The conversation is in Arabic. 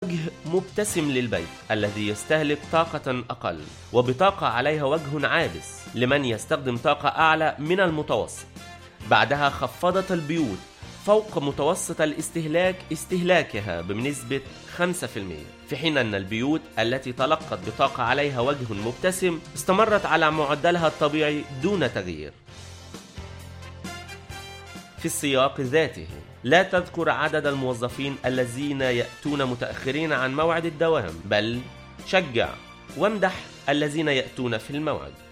وجه مبتسم للبيت الذي يستهلك طاقة أقل وبطاقة عليها وجه عابس لمن يستخدم طاقة أعلى من المتوسط. بعدها خفضت البيوت فوق متوسط الاستهلاك استهلاكها بنسبة 5%، في حين أن البيوت التي تلقت بطاقة عليها وجه مبتسم استمرت على معدلها الطبيعي دون تغيير. في السياق ذاته لا تذكر عدد الموظفين الذين يأتون متأخرين عن موعد الدوام، بل شجع وامدح الذين يأتون في الموعد.